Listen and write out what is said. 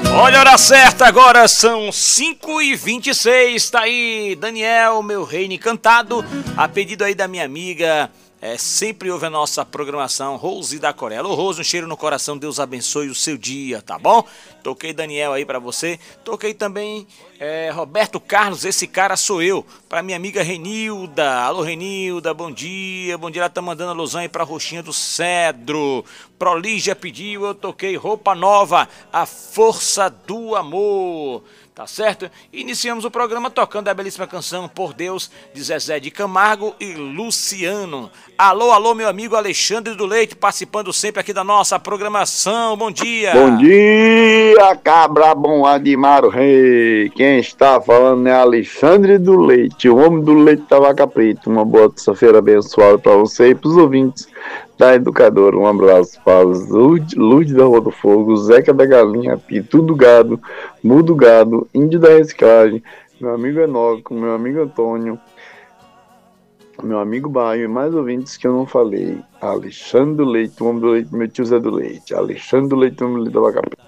Olha a hora certa, agora são 5h26, tá aí Daniel, meu reino encantado, a pedido aí da minha amiga, sempre ouve a nossa programação, Rose da Corella. Ô Rose, um cheiro no coração, Deus abençoe o seu dia, tá bom? Toquei Daniel aí pra você, toquei também Roberto Carlos, esse cara sou eu, pra minha amiga Renilda. Alô Renilda, bom dia, ela tá mandando alusão aí pra Roxinha do Cedro. Prolígia pediu, eu toquei Roupa Nova, a força do amor. Tá certo? Iniciamos o programa tocando a belíssima canção Por Deus, de Zezé de Camargo e Luciano. Alô, alô, meu amigo Alexandre do Leite, participando sempre aqui da nossa programação. Bom dia! Bom dia, cabra bom Admar o Rei. Quem está falando é Alexandre do Leite, o homem do leite da vaca preta. Uma boa terça-feira abençoada para você e para os ouvintes da Educadora. Um abraço para Luz da Rua do Fogo, Zeca da Galinha, Pitu do Gado, Mudo Gado, Índio da Reciclagem, meu amigo Enoco, meu amigo Antônio, meu amigo Baio e mais ouvintes que eu não falei. Alexandre do Leite, o homem do leite, meu tio Zé do Leite. Alexandre do Leite, o homem do leite da vaca preta.